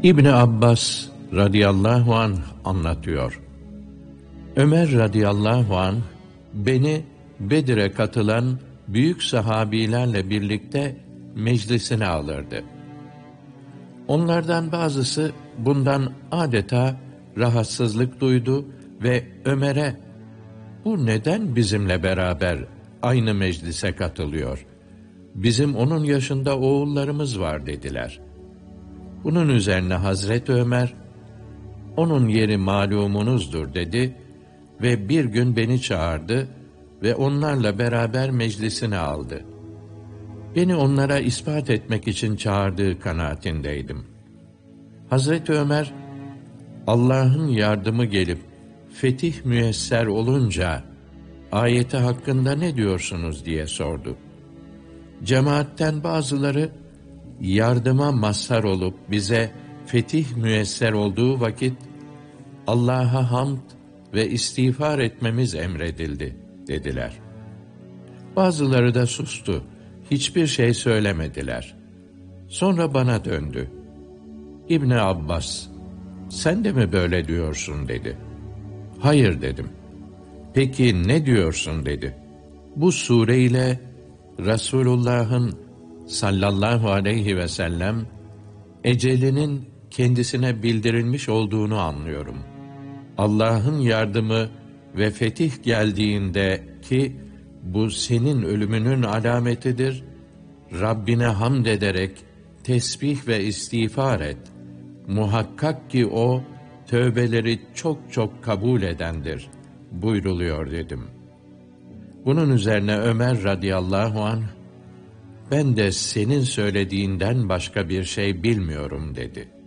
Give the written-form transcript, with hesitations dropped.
İbni Abbas radıyallahu anh anlatıyor. Ömer radıyallahu anh beni Bedir'e katılan büyük sahabilerle birlikte meclisine alırdı. Onlardan bazısı bundan adeta rahatsızlık duydu ve Ömer'e "Bu neden bizimle beraber aynı meclise katılıyor? Bizim onun yaşında oğullarımız var." dediler. Bunun üzerine Hazreti Ömer, "Onun yeri malumunuzdur." dedi ve bir gün beni çağırdı ve onlarla beraber meclisine aldı. Beni onlara ispat etmek için çağırdığı kanaatindeydim. Hazreti Ömer, Allah'ın yardımı gelip fetih müyesser olunca ayeti hakkında ne diyorsunuz diye sordu. Cemaatten bazıları yardıma mazhar olup bize fetih müyesser olduğu vakit Allah'a hamd ve istiğfar etmemiz emredildi dediler. Bazıları da sustu, hiçbir şey söylemediler. Sonra bana döndü. "İbni Abbas, sen de mi böyle diyorsun?" dedi. "Hayır." dedim. "Peki ne diyorsun?" dedi. "Bu sureyle Resulullah'ın sallallahu aleyhi ve sellem ecelinin kendisine bildirilmiş olduğunu anlıyorum. Allah'ın yardımı ve fetih geldiğinde ki bu senin ölümünün alametidir, Rabbine hamd ederek tesbih ve istiğfar et. Muhakkak ki o tövbeleri çok çok kabul edendir buyruluyor dedim. Bunun üzerine Ömer radıyallahu anh, "Ben de senin söylediğinden başka bir şey bilmiyorum." dedi.